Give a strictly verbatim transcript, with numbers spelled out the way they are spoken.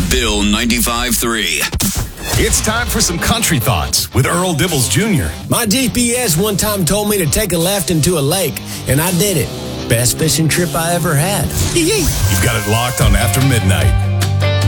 Bill ninety-five three. It's time for some country thoughts with Earl Dibbles Junior My G P S one time told me to take a left into a lake, and I did it. Best fishing trip I ever had. You've got it locked on After Midnight.